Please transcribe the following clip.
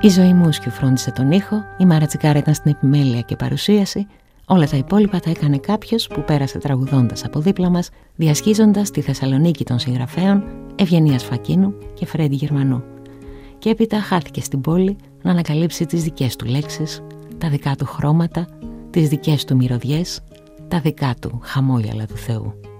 Η Ζωή Μούσκιου φρόντισε τον ήχο, η Μάρα Τσικάρα ήταν στην επιμέλεια και παρουσίαση. Όλα τα υπόλοιπα τα έκανε κάποιος που πέρασε τραγουδώντας από δίπλα μας, διασχίζοντας τη Θεσσαλονίκη των συγγραφέων Ευγενίας Φακίνου και Φρέντι Γερμανού. Και έπειτα χάθηκε στην πόλη να ανακαλύψει τις δικές του λέξεις, τα δικά του χρώματα, τις δικές του μυρωδιές, τα δικά του χαμόγελα του Θεού.